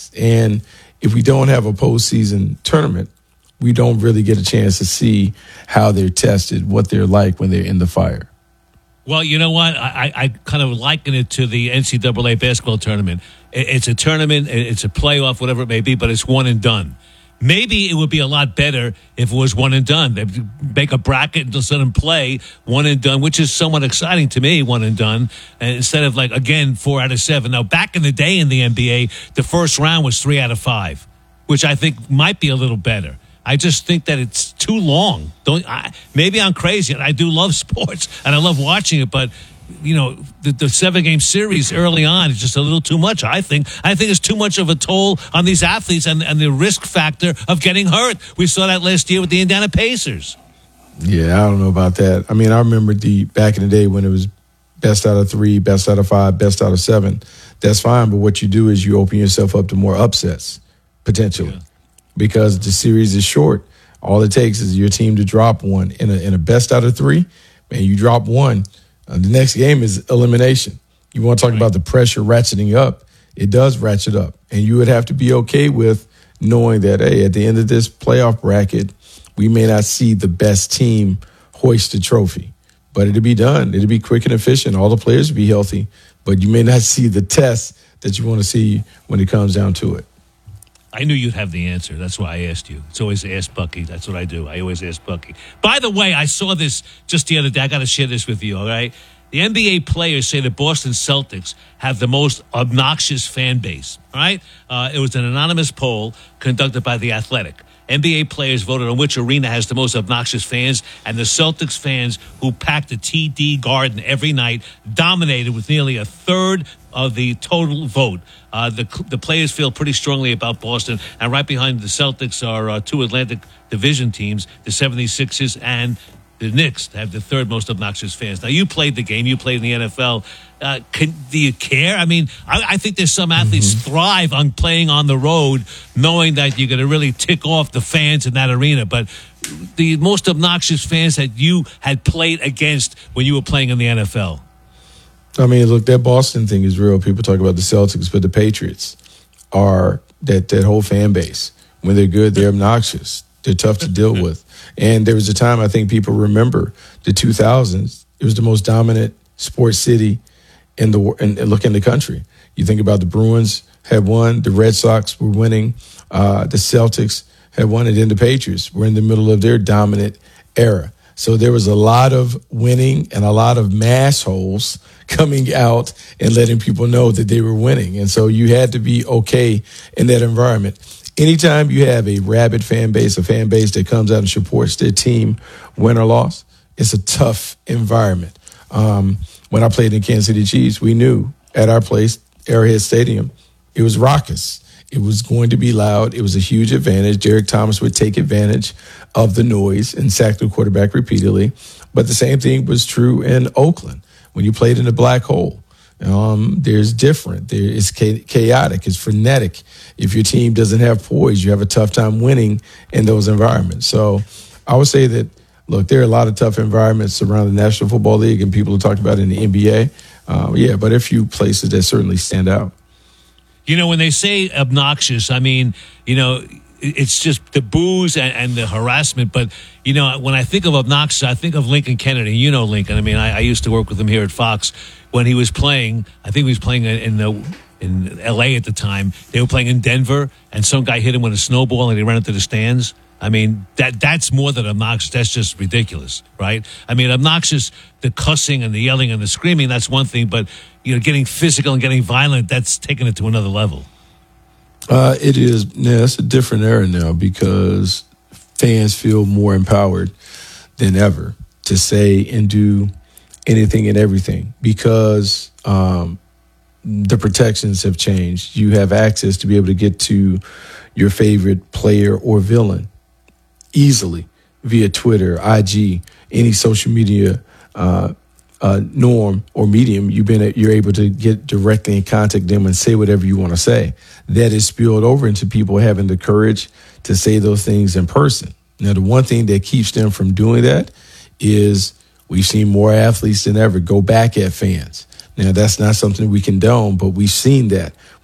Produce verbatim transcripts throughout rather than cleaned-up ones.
test. And if we don't have a postseason tournament, we don't really get a chance to see how they're tested, what they're like when they're in the fire. Well, you know what? I, I kind of liken it to the N C double A basketball tournament. It's a tournament, it's a playoff, whatever it may be, but it's one and done. Maybe it would be a lot better if it was one and done. They make a bracket and just let them play one and done, which is somewhat exciting to me, one and done, and instead of, like, again, four out of seven. Now, back in the day in the N B A, the first round was three out of five, which I think might be a little better. I just think that it's too long. Don't I, maybe I'm crazy. I do love sports, and I love watching it, but you know, the, the seven-game series early on is just a little too much, I think. I think it's too much of a toll on these athletes and, and the risk factor of getting hurt. We saw that last year with the Indiana Pacers. Yeah, I don't know about that. I mean, I remember the back in the day when it was best out of three, best out of five, best out of seven. That's fine, but what you do is you open yourself up to more upsets, potentially, yeah. because the series is short. All it takes is your team to drop one. In a, in a best out of three, man, you drop one, Uh, the next game is elimination. You want to talk right. about the pressure ratcheting up. It does ratchet up. And you would have to be okay with knowing that, hey, at the end of this playoff bracket, we may not see the best team hoist the trophy. But it'll be done. It'll be quick and efficient. All the players will be healthy. But you may not see the test that you want to see when it comes down to it. I knew you'd have the answer. That's why I asked you. It's always Ask Bucky. That's what I do. I always ask Bucky. By the way, I saw this just the other day. I got to share this with you, all right? The N B A players say the Boston Celtics have the most obnoxious fan base, all right? Uh, it was an anonymous poll conducted by The Athletic. N B A players voted on which arena has the most obnoxious fans, and the Celtics fans who packed the T D Garden every night dominated with nearly a third of the total vote. Uh, the the players feel pretty strongly about Boston, and right behind the Celtics are uh, two Atlantic Division teams, the seventy-sixers and the Knicks, have the third most obnoxious fans. Now, you played the game. You played in the N F L. Uh, can, do you care? I mean, I, I think there's some athletes mm-hmm. thrive on playing on the road, knowing that you're going to really tick off the fans in that arena. But the most obnoxious fans that you had played against when you were playing in the N F L? I mean, look, that Boston thing is real. People talk about the Celtics, but the Patriots are that, that whole fan base. When they're good, they're obnoxious. They're tough to deal with. And there was a time, I think people remember, the two thousands. It was the most dominant sports city in the in, look in the country. You think about the Bruins had won, the Red Sox were winning, uh, the Celtics had won, and then the Patriots were in the middle of their dominant era. So there was a lot of winning and a lot of mass holes coming out and letting people know that they were winning. And so you had to be okay in that environment. Anytime you have a rabid fan base, a fan base that comes out and supports their team, win or loss, it's a tough environment. Um, when I played in Kansas City Chiefs, we knew at our place, Arrowhead Stadium, it was raucous. It was going to be loud. It was a huge advantage. Derek Thomas would take advantage of the noise and sack the quarterback repeatedly. But the same thing was true in Oakland when you played in the black hole. Um, there's different. There, it's chaotic. It's frenetic. If your team doesn't have poise, you have a tough time winning in those environments. So I would say that, look, there are a lot of tough environments around the National Football League, and people are talking about it in the N B A. Uh, yeah, but a few places that certainly stand out. You know, when they say obnoxious, I mean, you know, it's just the boos and, and the harassment. But, you know, when I think of obnoxious, I think of Lincoln Kennedy. You know Lincoln. I mean, I, I used to work with him here at Fox when he was playing. I think he was playing in the in L A at the time. They were playing in Denver, and some guy hit him with a snowball, and he ran into the stands. I mean, that that's more than obnoxious. That's just ridiculous, right? I mean, obnoxious, the cussing and the yelling and the screaming, that's one thing. But, you know, getting physical and getting violent, that's taking it to another level. Uh, it is. Yeah, it's a different era now because fans feel more empowered than ever to say and do anything and everything because um, the protections have changed. You have access to be able to get to your favorite player or villain easily via Twitter, I G, any social media uh, uh, norm or medium. You've been you're able to get directly in contact with them and say whatever you want to say. That is spilled over into people having the courage to say those things in person. Now, the one thing that keeps them from doing that is we've seen more athletes than ever go back at fans. Now, that's not something we condone, but we've seen that.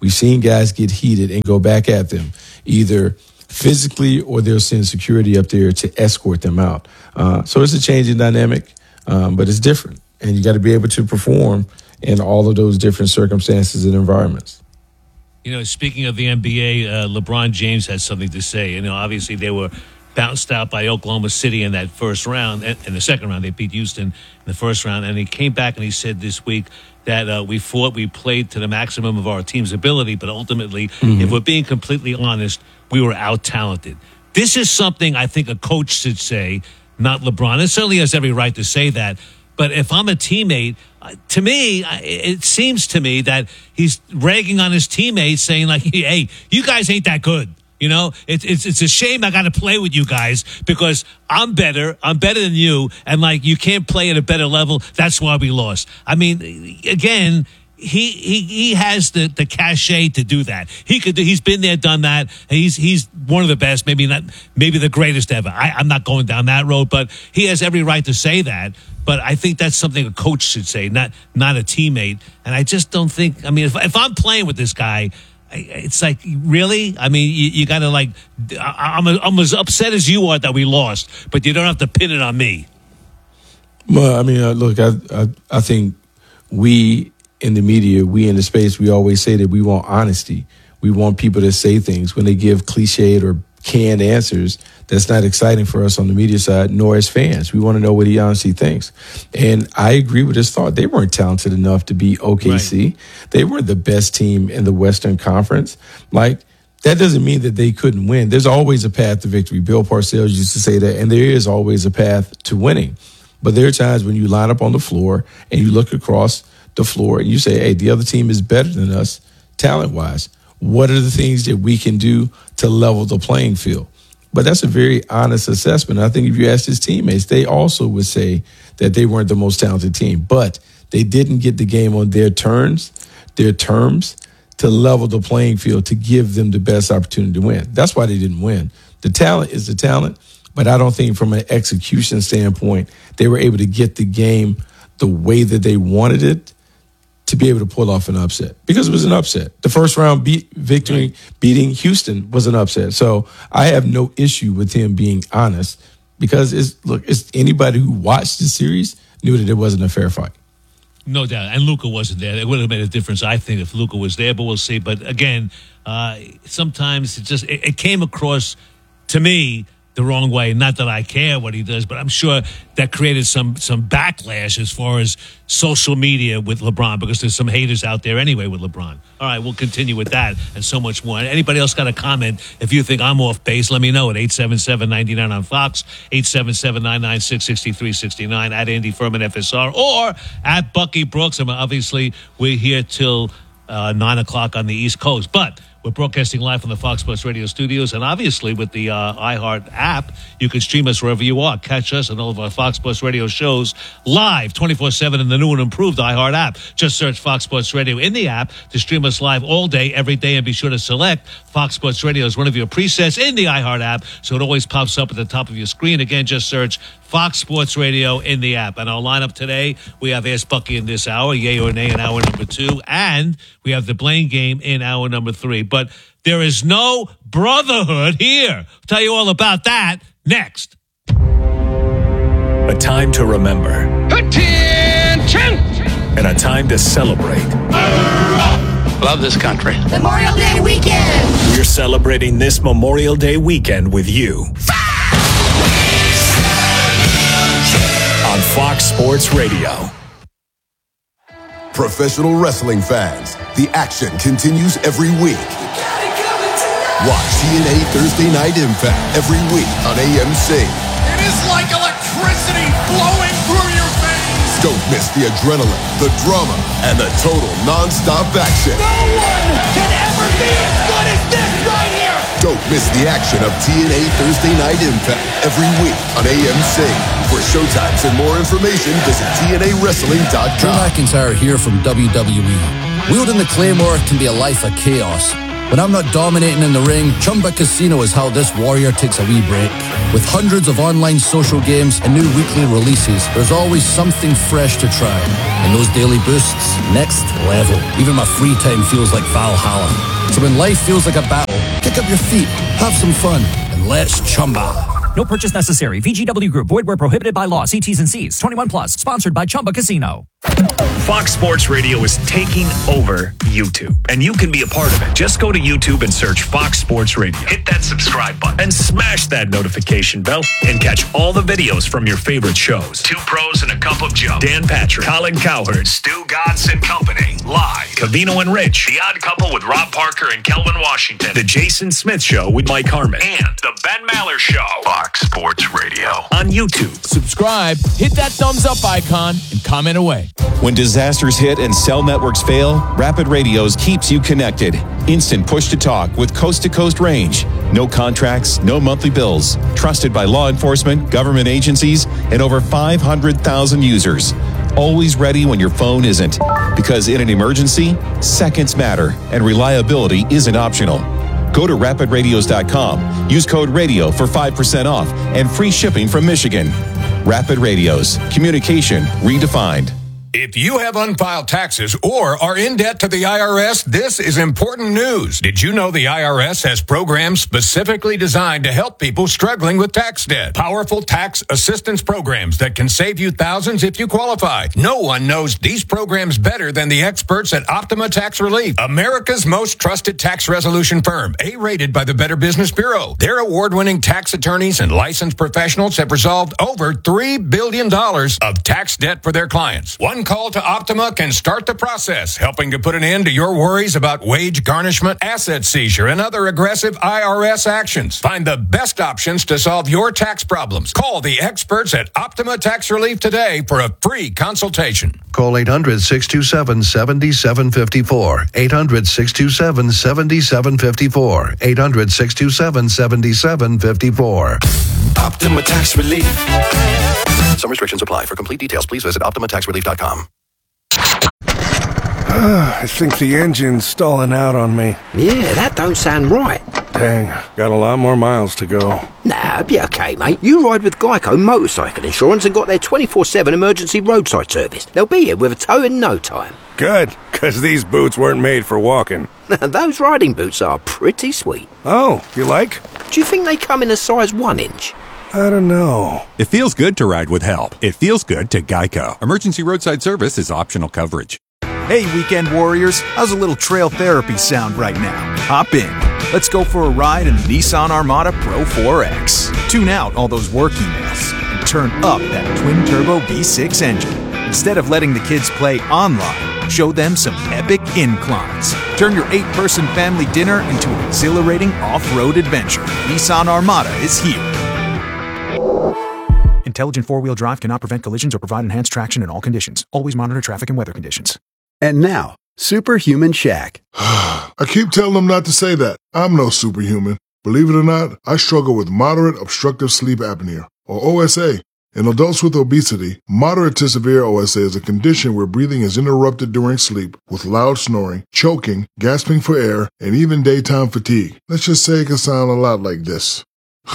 We've seen guys get heated and go back at them, either physically or they'll send security up there to escort them out. Uh, so it's a changing dynamic, um, but it's different. And you got to be able to perform in all of those different circumstances and environments. You know, speaking of the N B A, uh, LeBron James has something to say. You know, obviously they were bounced out by Oklahoma City in that first round. In the second round, they beat Houston in the first round. And he came back and he said this week that uh, we fought, we played to the maximum of our team's ability, but ultimately, mm-hmm. if we're being completely honest, we were out-talented. This is something I think a coach should say, not LeBron. And certainly has every right to say that. But if I'm a teammate, to me, it seems to me that he's ragging on his teammates, saying like, hey, you guys ain't that good. You know, it's it's it's a shame I got to play with you guys because I'm better. I'm better than you. And like, you can't play at a better level. That's why we lost. I mean, again, he he he has the, the cachet to do that. He could. He's been there, done that. He's he's one of the best, maybe not, maybe the greatest ever. I, I'm not going down that road, but he has every right to say that. But I think that's something a coach should say, not not a teammate. And I just don't think. I mean, if if I'm playing with this guy, it's like, really? I mean, you, you got to like. I'm I'm as upset as you are that we lost, but you don't have to pin it on me. Well, I mean, uh, look, I, I I think we in the media, we in the space, we always say that we want honesty. We want people to say things when they give cliched or canned answers. That's not exciting for us on the media side, nor as fans. We want to know what he honestly thinks. And I agree with his thought. They weren't talented enough to beat O K C. Right. They were the best team in the Western Conference. Like, that doesn't mean that they couldn't win. There's always a path to victory. Bill Parcells used to say that, and there is always a path to winning. But there are times when you line up on the floor and you look across the floor and you say, hey, the other team is better than us talent-wise. What are the things that we can do to level the playing field? But that's a very honest assessment. I think if you ask his teammates, they also would say that they weren't the most talented team, but they didn't get the game on their terms, their terms, to level the playing field, to give them the best opportunity to win. That's why they didn't win. The talent is the talent, but I don't think from an execution standpoint, they were able to get the game the way that they wanted it to be able to pull off an upset, because it was an upset. The first round beat victory, beating Houston, was an upset. So I have no issue with him being honest, because it's, look, it's anybody who watched the series knew that it wasn't a fair fight. No doubt. And Luka wasn't there. It would have made a difference, I think, if Luka was there, but we'll see. But again, uh, sometimes it just, it, it came across to me the wrong way. Not that I care what he does, but I'm sure that created some some backlash as far as social media with LeBron, because there's some haters out there anyway with LeBron. All right, we'll continue with that and so much more. Anybody else got a comment? If you think I'm off base, let me know at eight seven seven, nine nine on Fox, eight seven seven, nine nine six, six three six nine, at Andy Furman F S R, or at Bucky Brooks. And obviously, we're here till uh, nine o'clock on the East Coast. But we're broadcasting live from the Fox Sports Radio studios, and obviously with the uh, iHeart app, you can stream us wherever you are. Catch us and all of our Fox Sports Radio shows live twenty-four seven in the new and improved iHeart app. Just search Fox Sports Radio in the app to stream us live all day, every day, and be sure to select Fox Sports Radio as one of your presets in the iHeart app, so it always pops up at the top of your screen. Again, just search Fox Sports Radio in the app. And our lineup today, we have Ask Bucky in this hour, yay or nay in hour number two, and we have the Blaine game in hour number three. But there is no brotherhood here. I'll tell you all about that next. A time to remember. Attention! And a time to celebrate. Love this country. Memorial Day weekend! We're celebrating this Memorial Day weekend with you. On Fox Sports Radio. Professional wrestling fans, the action continues every week. Watch T N A Thursday Night Impact every week on A M C. It is like electricity flowing through your veins. Don't miss the adrenaline, the drama, and the total non-stop action. No one can ever be as good as this right here. Don't miss the action of T N A Thursday Night Impact every week on A M C. For showtimes and more information, visit T N A wrestling dot com. Drew McIntyre here from W W E. Wielding the Claymore can be a life of chaos, When I'm not dominating in the ring, Chumba Casino is how this warrior takes a wee break. With hundreds of online social games and new weekly releases, there's always something fresh to try. And those daily boosts, next level. Even my free time feels like Valhalla. So when life feels like a battle, kick up your feet, have some fun, and let's Chumba. No purchase necessary. V G W Group. Void where prohibited by law. See T's and C's. twenty-one plus. Sponsored by Chumba Casino. Fox Sports Radio is taking over YouTube, and you can be a part of it. Just go to YouTube and search Fox Sports Radio. Hit that subscribe button and smash that notification bell and catch all the videos from your favorite shows. Two Pros and a Cup of Joe. Dan Patrick, Colin Cowherd, Stu Godson and Company. Live. Cavino and Rich. The Odd Couple with Rob Parker and Kelvin Washington. The Jason Smith Show with Mike Harmon. And The Ben Maller Show. Fox Sports Radio. On YouTube. Subscribe, hit that thumbs up icon, and comment away. When disasters hit and cell networks fail, Rapid Radios keeps you connected. Instant push-to-talk with coast-to-coast range. No contracts, no monthly bills. Trusted by law enforcement, government agencies, and over five hundred thousand users. Always ready when your phone isn't. Because in an emergency, seconds matter, and reliability isn't optional. Go to rapid radios dot com. Use code RADIO for five percent off and free shipping from Michigan. Rapid Radios. Communication redefined. If you have unfiled taxes or are in debt to the I R S, this is important news. Did you know the I R S has programs specifically designed to help people struggling with tax debt? Powerful tax assistance programs that can save you thousands if you qualify. No one knows these programs better than the experts at Optima Tax Relief, America's most trusted tax resolution firm, A-rated by the Better Business Bureau. Their award-winning tax attorneys and licensed professionals have resolved over three billion dollars of tax debt for their clients. One call to Optima can start the process, helping to put an end to your worries about wage garnishment, asset seizure, and other aggressive I R S actions. Find the best options to solve your tax problems. Call the experts at Optima Tax Relief today for a free consultation. Call eight hundred, six two seven, seven seven five four. eight hundred, six two seven, seven seven five four. eight hundred, six two seven, seven seven five four. Optima Tax Relief. Some restrictions apply. For complete details, please visit optima tax relief dot com. I think the engine's stalling out on me. Yeah, that don't sound right. Dang, got a lot more miles to go. Nah, be okay, mate. You ride with Geico Motorcycle Insurance and got their twenty-four seven emergency roadside service. They'll be here with a tow in no time. Good, because these boots weren't made for walking. Those riding boots are pretty sweet. Oh, you like? Do you think they come in a size one inch? I don't know. It feels good to ride with help. It feels good to Geico. Emergency roadside service is optional coverage. Hey, weekend warriors. How's a little trail therapy sound right now? Hop in. Let's go for a ride in the Nissan Armada Pro four X. Tune out all those work emails and turn up that twin-turbo V six engine. Instead of letting the kids play online, show them some epic inclines. Turn your eight-person family dinner into an exhilarating off-road adventure. Nissan Armada is here. Intelligent four-wheel drive cannot prevent collisions or provide enhanced traction in all conditions. Always monitor traffic and weather conditions. And now, Superhuman Shaq. I keep telling them not to say that. I'm no superhuman. Believe it or not, I struggle with moderate obstructive sleep apnea, or O S A. In adults with obesity, moderate to severe O S A is a condition where breathing is interrupted during sleep with loud snoring, choking, gasping for air, and even daytime fatigue. Let's just say it can sound a lot like this.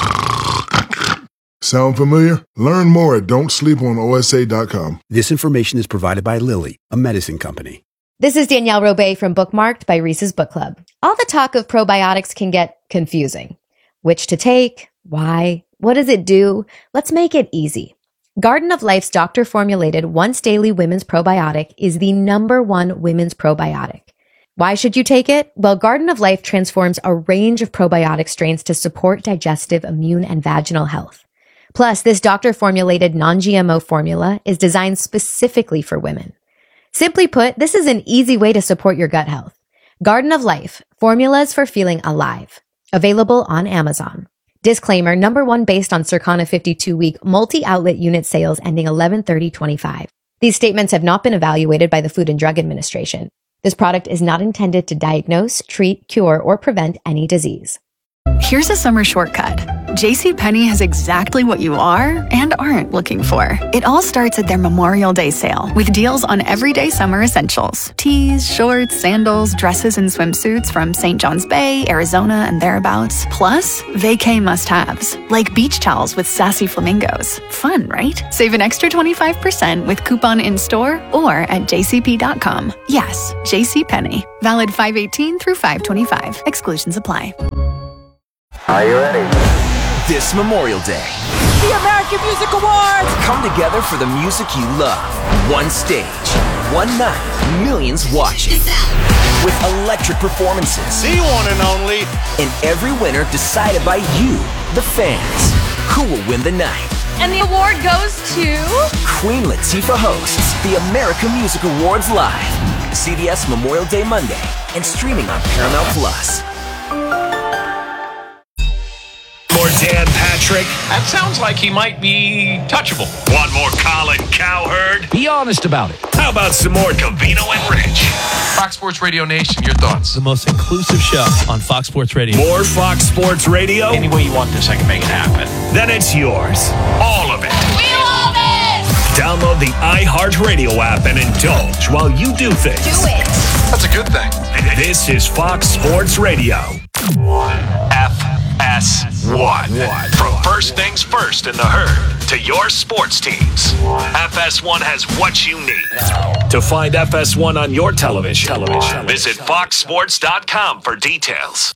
Sound familiar? Learn more at don't sleep on O S A dot com. This information is provided by Lilly, a medicine company. This is Danielle Robay from Bookmarked by Reese's Book Club. All the talk of probiotics can get confusing. Which to take? Why? What does it do? Let's make it easy. Garden of Life's doctor-formulated once-daily women's probiotic is the number one women's probiotic. Why should you take it? Well, Garden of Life transforms a range of probiotic strains to support digestive, immune, and vaginal health. Plus, this doctor-formulated non-G M O formula is designed specifically for women. Simply put, this is an easy way to support your gut health. Garden of Life, formulas for feeling alive. Available on Amazon. Disclaimer, number one based on Circana fifty-two week multi-outlet unit sales ending eleven thirty twenty-five. These statements have not been evaluated by the Food and Drug Administration. This product is not intended to diagnose, treat, cure, or prevent any disease. Here's a summer shortcut. JCPenney has exactly what you are and aren't looking for. It all starts at their Memorial Day sale with deals on everyday summer essentials. Tees, shorts, sandals, dresses, and swimsuits from Saint John's Bay, Arizona, and thereabouts. Plus, vacay must-haves, like beach towels with sassy flamingos. Fun, right? Save an extra twenty-five percent with coupon in-store or at j c p dot com. Yes, JCPenney. Valid five eighteen through five twenty-five. Exclusions apply. Are you ready? This Memorial Day, the American Music Awards come together for the music you love. One stage, one night, millions watching. With electric performances. The one and only. And every winner decided by you, the fans. Who will win the night? And the award goes to... Queen Latifah hosts the American Music Awards live. C B S Memorial Day Monday and streaming on Paramount Plus. More Dan Patrick. That sounds like he might be touchable. Want more Colin Cowherd? Be honest about it. How about some more Covino and Rich? Fox Sports Radio Nation, your thoughts? The most inclusive show on Fox Sports Radio. More Fox Sports Radio? Any way you want this, I can make it happen. Then it's yours. All of it. We love it! Download the iHeartRadio app and indulge while you do things. Do it! That's a good thing. This is Fox Sports Radio. F S one. From first things first in the herd to your sports teams, F S one has what you need. To find F S one on your television, television. visit fox sports dot com for details.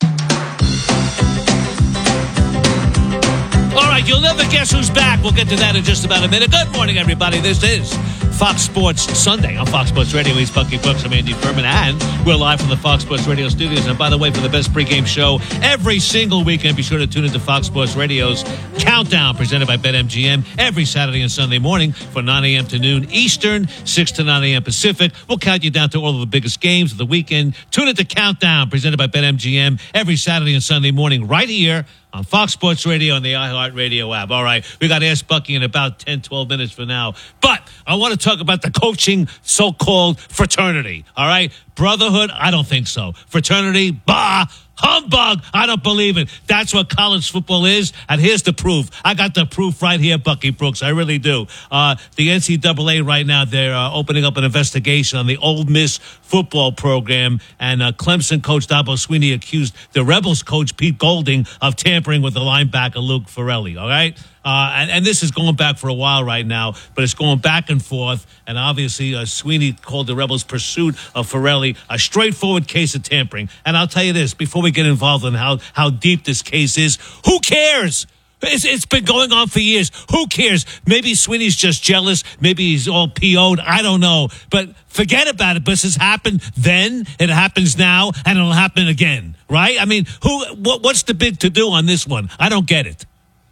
All right, you'll never guess who's back. We'll get to that in just about a minute. Good morning, everybody. This is Fox Sports Sunday on Fox Sports Radio. He's Bucky Brooks. I'm Andy Furman, and we're live from the Fox Sports Radio studios. And by the way, for the best pregame show every single weekend, be sure to tune into Fox Sports Radio's Countdown, presented by BetMGM, every Saturday and Sunday morning from nine a.m. to noon Eastern, six to nine a.m. Pacific. We'll count you down to all of the biggest games of the weekend. Tune into Countdown, presented by BetMGM, every Saturday and Sunday morning right here on Fox Sports Radio and the iHeartRadio app. All right, we got to Ask Bucky in about ten, twelve minutes from now. But I want to talk about the coaching so-called fraternity. All right, brotherhood, I don't think so. Fraternity, bah, humbug, I don't believe it. That's what college football is, and here's the proof. I got the proof right here, Bucky Brooks. I really do. Uh, the N C double A right now, they're uh, opening up an investigation on the Ole Miss football program, and uh, Clemson coach Dabo Swinney accused the Rebels coach Pete Golding of tampering with the linebacker Luke Farrelly, all right? Uh, and, and this is going back for a while right now, but it's going back and forth. And obviously, uh, Swinney called the Rebels' pursuit of Farrelly a straightforward case of tampering. And I'll tell you this, before we get involved in how, how deep this case is, who cares? It's, it's been going on for years. Who cares? Maybe Swinney's just jealous. Maybe he's all P O'd. I don't know. But forget about it. This has happened then. It happens now. And it'll happen again. Right? I mean, who? What, what's the big to-do on this one? I don't get it.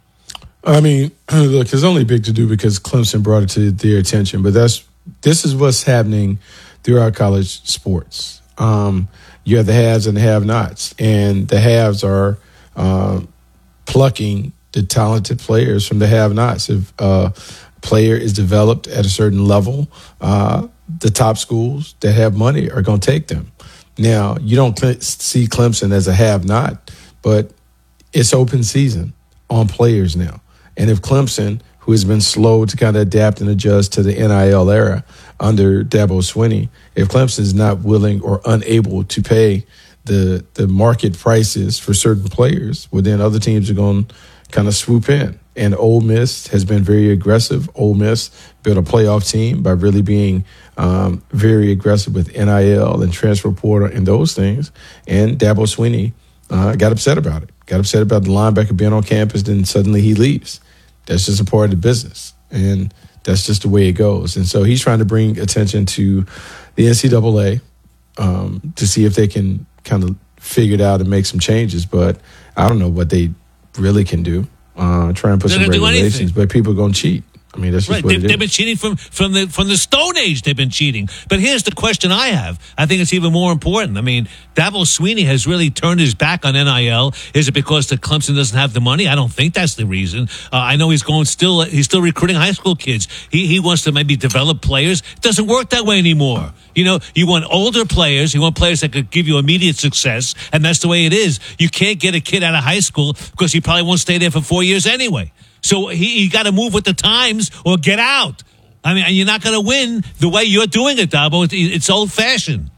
I mean, look, it's only big to do because Clemson brought it to their attention. But that's this is what's happening throughout college sports. Um, you have the haves and the have-nots. And the haves are uh, plucking the talented players from the have-nots. If a player is developed at a certain level, uh, the top schools that have money are going to take them. Now, you don't cl- see Clemson as a have-not, but it's open season on players now. And if Clemson, who has been slow to kind of adapt and adjust to the N I L era under Dabo Swinney, if Clemson is not willing or unable to pay the the market prices for certain players, well, then other teams are going to kind of swoop in. And Ole Miss has been very aggressive. Ole Miss built a playoff team by really being um, very aggressive with N I L and transfer portal and those things. And Dabo Swinney uh, got upset about it. Got upset about the linebacker being on campus, then suddenly he leaves. That's just a part of the business, and that's just the way it goes. And so he's trying to bring attention to the N C double A um, to see if they can kind of figure it out and make some changes. But I don't know what they really can do. Uh, try and put They're some gonna do regulations, anything. but people are going to cheat. I mean, that's just right. what They, it is. they've been cheating from, from the from the Stone Age. They've been cheating. But here's the question I have. I think it's even more important. I mean, Dabo Swinney has really turned his back on N I L. Is it because the Clemson doesn't have the money? I don't think that's the reason. Uh, I know he's going still. He's still recruiting high school kids. He he wants to maybe develop players. It doesn't work that way anymore. You know, you want older players. You want players that could give you immediate success, and that's the way it is. You can't get a kid out of high school because he probably won't stay there for four years anyway. So he, he got to move with the times or get out. I mean, you're not going to win the way you're doing it, Dabo. It's, it's old-fashioned.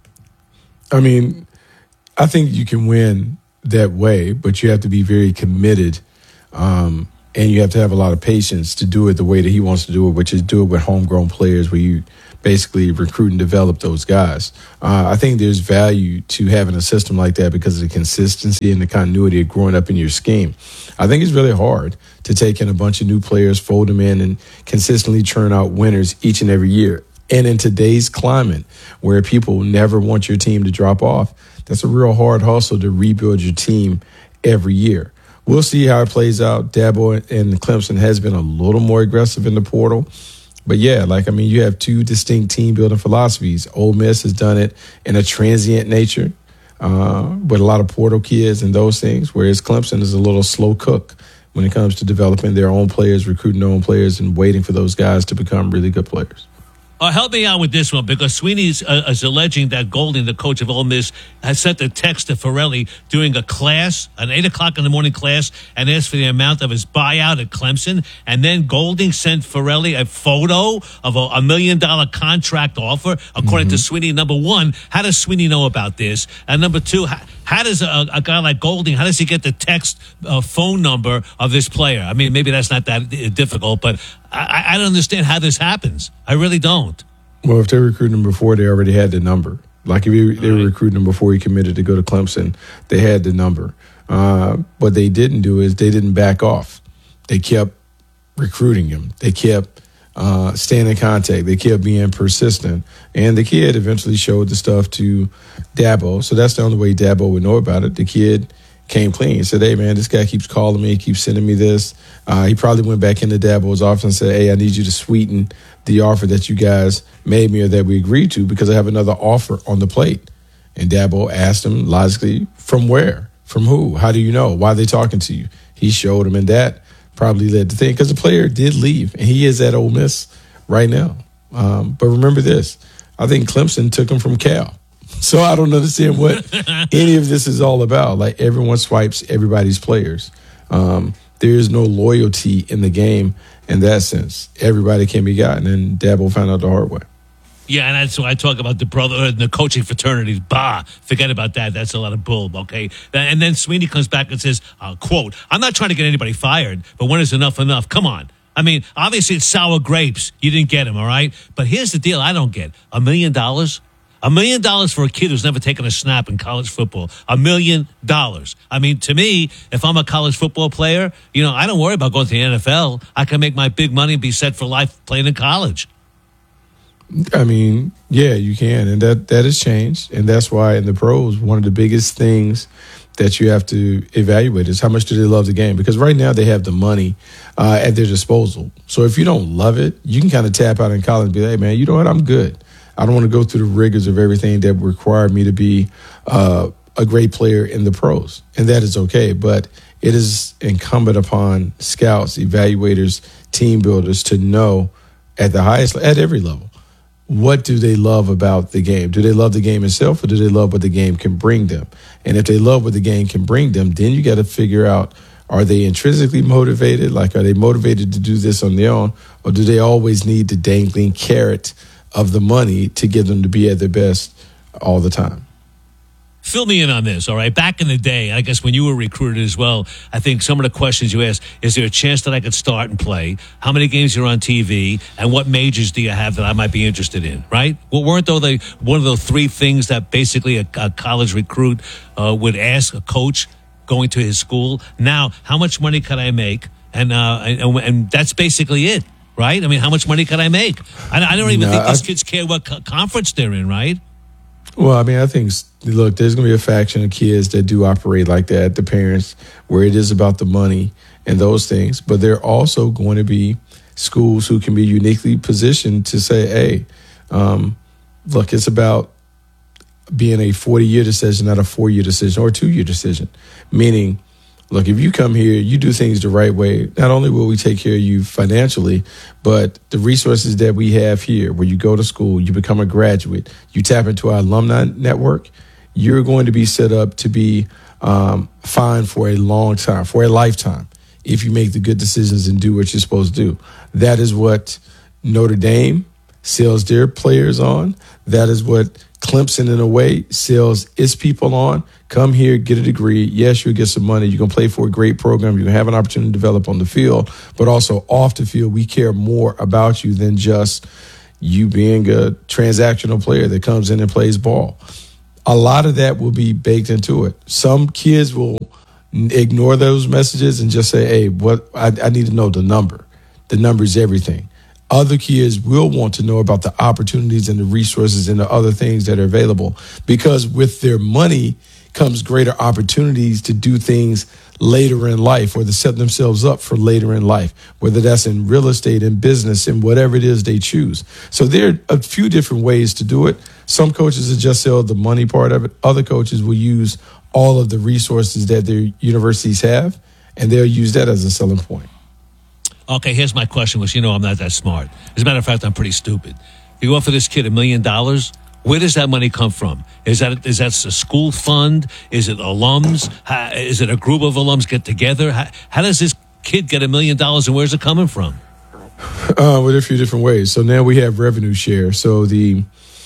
I mean, I think you can win that way, but you have to be very committed, um, and you have to have a lot of patience to do it the way that he wants to do it, which is do it with homegrown players where you basically recruit and develop those guys. Uh, I think there's value to having a system like that because of the consistency and the continuity of growing up in your scheme. I think it's really hard to take in a bunch of new players, fold them in, and consistently churn out winners each and every year. And in today's climate, where people never want your team to drop off, that's a real hard hustle to rebuild your team every year. We'll see how it plays out. Dabo and Clemson has been a little more aggressive in the portal. But yeah, like, I mean, you have two distinct team building philosophies. Ole Miss has done it in a transient nature uh, with a lot of portal kids and those things, whereas Clemson is a little slow cook when it comes to developing their own players, recruiting their own players, and waiting for those guys to become really good players. Uh, help me out with this one, because Sweeney's uh, is alleging that Golding, the coach of Ole Miss, has sent a text to Ferrelli during a class, an eight o'clock in the morning class, and asked for the amount of his buyout at Clemson. And then Golding sent Ferrelli a photo of a, a million dollar contract offer, according mm-hmm. to Sweeney. Number one, how does Sweeney know about this? And number two, how, how does a, a guy like Golding, how does he get the text uh, phone number of this player? I mean, maybe that's not that difficult, but I, I don't understand how this happens. I really don't. Well, if they were recruiting him before, they already had the number. Like if you, they were recruiting him before he committed to go to Clemson, they had the number. Uh, what they didn't do is they didn't back off. They kept recruiting him. They kept uh, staying in contact. They kept being persistent. And the kid eventually showed the stuff to Dabo. So that's the only way Dabo would know about it. The kid came clean. He said, hey, man, this guy keeps calling me, keeps sending me this. Uh, he probably went back into Dabo's office and said, hey, I need you to sweeten the offer that you guys made me or that we agreed to because I have another offer on the plate. And Dabo asked him logically, from where? From who? How do you know? Why are they talking to you? He showed him, and that probably led to thing because the player did leave, and he is at Ole Miss right now. Um, but remember this. I think Clemson took him from Cal. So I don't understand what any of this is all about. Like, everyone swipes everybody's players. Um, there is no loyalty in the game in that sense. Everybody can be gotten, and Dabo found out the hard way. Yeah, and that's why I talk about the brotherhood and the coaching fraternities. Bah, forget about that. That's a lot of bull, okay? And then Sweeney comes back and says, uh, quote, I'm not trying to get anybody fired, but when is enough enough? Come on. I mean, obviously it's sour grapes. You didn't get him, all right? But here's the deal I don't get. A million dollars? A million dollars for a kid who's never taken a snap in college football. A million dollars. I mean, to me, if I'm a college football player, you know, I don't worry about going to the N F L. I can make my big money and be set for life playing in college. I mean, yeah, you can. And that, that has changed. And that's why in the pros, one of the biggest things that you have to evaluate is how much do they love the game? Because right now they have the money uh, at their disposal. So if you don't love it, you can kind of tap out in college and be like, hey, man, you know what? I'm good. I don't want to go through the rigors of everything that required me to be uh, a great player in the pros. And that is okay. But it is incumbent upon scouts, evaluators, team builders to know at the highest, at every level, what do they love about the game? Do they love the game itself, or do they love what the game can bring them? And if they love what the game can bring them, then you got to figure out, are they intrinsically motivated? Like, are they motivated to do this on their own? Or do they always need the dangling carrot of the money to get them to be at their best all the time? Fill me in on this, all right? Back in the day, I guess when you were recruited as well, I think some of the questions you asked, is there a chance that I could start and play? How many games are on T V? And what majors do you have that I might be interested in, right? Well, weren't those the, one of those three things that basically a, a college recruit uh, would ask a coach going to his school? Now, how much money could I make? And, uh, and, and that's basically it, right? I mean, how much money could I make? I, I don't even no, think these I, kids care what co- conference they're in, right? Well, I mean, I think, look, there's going to be a faction of kids that do operate like that, the parents, where it is about the money and those things. But there are also going to be schools who can be uniquely positioned to say, hey, um, look, it's about being a forty-year decision, not a four-year decision or a two-year decision. Meaning, look, if you come here, you do things the right way, not only will we take care of you financially, but the resources that we have here, where you go to school, you become a graduate, you tap into our alumni network, you're going to be set up to be um, fine for a long time, for a lifetime, if you make the good decisions and do what you're supposed to do. That is what Notre Dame sells their players on. That is what Clemson, in a way, sells its people on. Come here, get a degree. Yes, you'll get some money. You're going to play for a great program. You're going to have an opportunity to develop on the field, but also off the field. We care more about you than just you being a transactional player that comes in and plays ball. A lot of that will be baked into it. Some kids will ignore those messages and just say, hey, what I, I need to know the number. The number is everything. Other kids will want to know about the opportunities and the resources and the other things that are available, because with their money comes greater opportunities to do things later in life, or to set themselves up for later in life, whether that's in real estate, in business, in whatever it is they choose. So there are a few different ways to do it. Some coaches will just sell the money part of it. Other coaches will use all of the resources that their universities have, and they'll use that as a selling point. Okay, here's my question, which you know I'm not that smart. As a matter of fact, I'm pretty stupid. You offer this kid a million dollars, where does that money come from? Is that is that a school fund? Is it alums? How, is it a group of alums get together? How, how does this kid get a million dollars, and where's it coming from? Uh, with a few different ways. So now we have revenue share. So the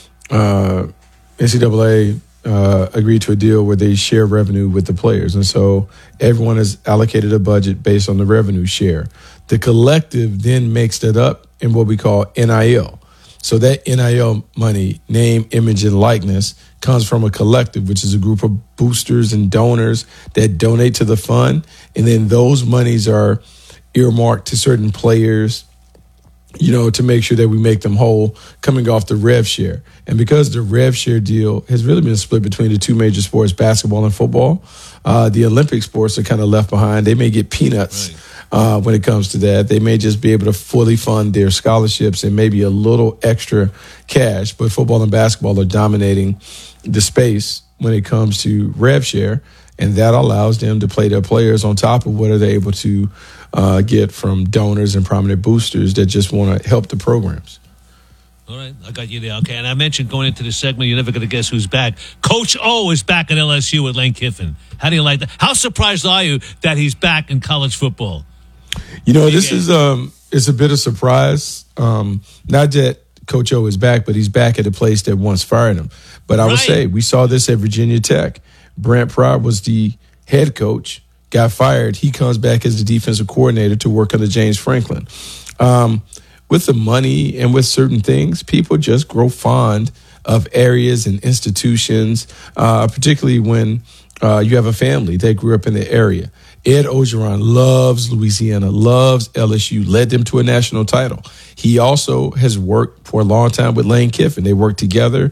uh, N C double A uh, agreed to a deal where they share revenue with the players. And so everyone has allocated a budget based on the revenue share. The collective then makes that up in what we call N I L. So that N I L money, name, image, and likeness, comes from a collective, which is a group of boosters and donors that donate to the fund. And then those monies are earmarked to certain players, you know, to make sure that we make them whole, coming off the rev share. And because the rev share deal has really been split between the two major sports, basketball and football, uh, the Olympic sports are kind of left behind. They may get peanuts. Right. Uh, when it comes to that, they may just be able to fully fund their scholarships and maybe a little extra cash. But football and basketball are dominating the space when it comes to rev share, and that allows them to play their players on top of what are they able to uh, get from donors and prominent boosters that just want to help the programs. All right, I got you there. Okay, and I mentioned going into this segment, you're never going to guess who's back. Coach O is back at L S U with Lane Kiffin. How do you like that? How surprised are you that he's back in college football? You know, this is um, it's a bit of surprise. Um, not that Coach O is back, but he's back at a place that once fired him. But I right. would say we saw this at Virginia Tech. Brent Pry was the head coach, got fired. He comes back as the defensive coordinator to work under James Franklin. Um, with the money and with certain things, people just grow fond of areas and institutions, uh, particularly when uh, you have a family that grew up in the area. Ed Orgeron loves Louisiana, loves L S U, led them to a national title. He also has worked for a long time with Lane Kiffin. They worked together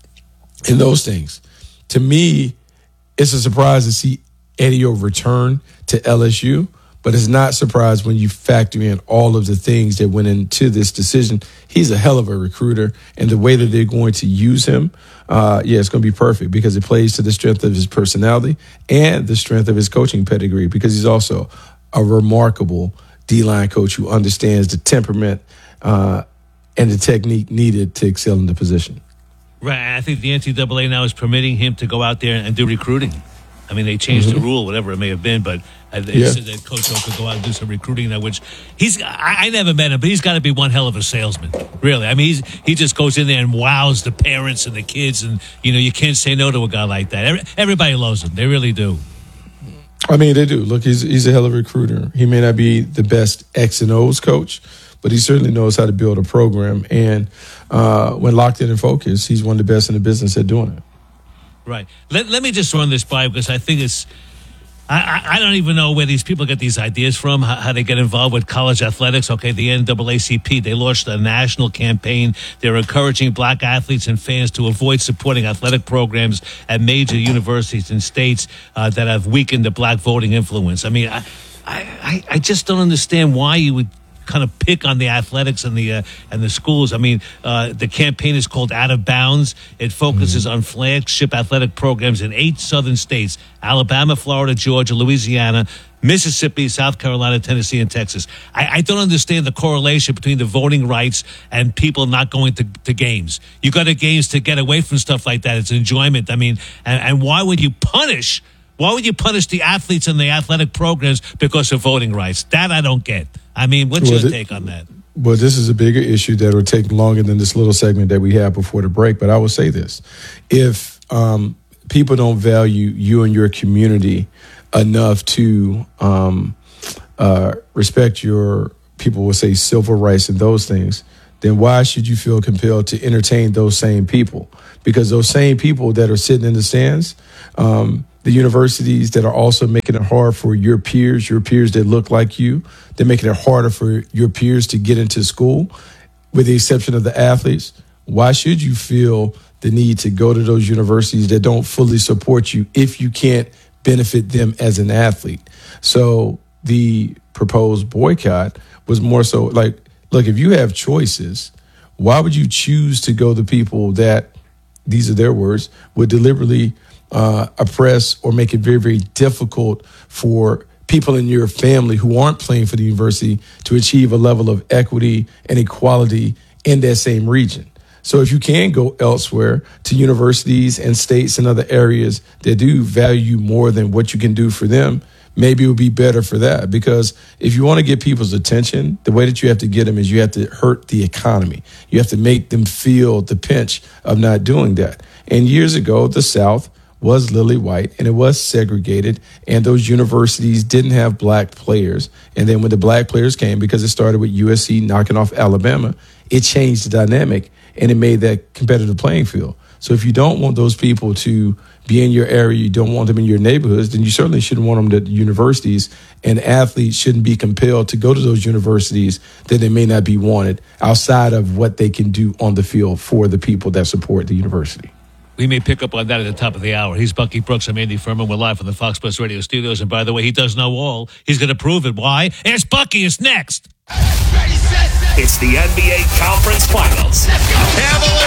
in those things. To me, it's a surprise to see Eddie O return to L S U, but it's not surprised when you factor in all of the things that went into this decision. He's a hell of a recruiter, and the way that they're going to use him, uh, yeah, it's going to be perfect because it plays to the strength of his personality and the strength of his coaching pedigree, because he's also a remarkable D-line coach who understands the temperament uh, and the technique needed to excel in the position. Right. I think the N C double A now is permitting him to go out there and do recruiting. I mean, they changed mm-hmm. the rule, whatever it may have been, but they yeah. said that Coach O could go out and do some recruiting now, which he's, I, I never met him, but he's got to be one hell of a salesman, really. I mean, he's, he just goes in there and wows the parents and the kids, and, you know, you can't say no to a guy like that. Every, everybody loves him. They really do. I mean, they do. Look, he's, he's a hell of a recruiter. He may not be the best X and O's coach, but he certainly knows how to build a program. And uh, when locked in and focused, he's one of the best in the business at doing it. Right. Let, let me just run this by, because I think it's, I, I, I don't even know where these people get these ideas from, how, how they get involved with college athletics. Okay, the N double A C P, they launched a national campaign. They're encouraging black athletes and fans to avoid supporting athletic programs at major universities and states uh, that have weakened the black voting influence. I mean, I, I, I just don't understand why you would kind of pick on the athletics and the uh, and the schools. I mean, uh, the campaign is called Out of Bounds. It focuses mm-hmm. on flagship athletic programs in eight southern states: Alabama, Florida, Georgia, Louisiana, Mississippi, South Carolina, Tennessee, and Texas. I, I don't understand the correlation between the voting rights and people not going to, to games. You go to games to get away from stuff like that. It's enjoyment. I mean, and, and why would you punish? Why would you punish the athletes and the athletic programs because of voting rights? That I don't get. I mean, what's well, your th- take on that? Well, this is a bigger issue that will take longer than this little segment that we have before the break. But I will say this. If um, people don't value you and your community enough to um, uh, respect your, people will say, civil rights and those things, then why should you feel compelled to entertain those same people? Because those same people that are sitting in the stands, um, the universities that are also making it hard for your peers, your peers that look like you, they're making it harder for your peers to get into school, with the exception of the athletes. Why should you feel the need to go to those universities that don't fully support you if you can't benefit them as an athlete? So the proposed boycott was more so like, look, if you have choices, why would you choose to go to people that, these are their words, would deliberately uh, oppress or make it very, very difficult for people in your family who aren't playing for the university to achieve a level of equity and equality in that same region? So if you can go elsewhere to universities and states and other areas that do value you more than what you can do for them, maybe it would be better for that. Because if you want to get people's attention, the way that you have to get them is you have to hurt the economy. You have to make them feel the pinch of not doing that. And years ago, the South was lily white and it was segregated, and those universities didn't have black players. And then when the black players came, because it started with U S C knocking off Alabama, it changed the dynamic and it made that competitive playing field. So if you don't want those people to be in your area, you don't want them in your neighborhoods, then you certainly shouldn't want them at universities, and athletes shouldn't be compelled to go to those universities that they may not be wanted outside of what they can do on the field for the people that support the university. We may pick up on that at the top of the hour. He's Bucky Brooks. I'm Andy Furman. We're live from the Fox Sports Radio studios. And by the way, he does know all. He's going to prove it. Why? Ask Bucky is next. It's the N B A Conference Finals. Cavaliers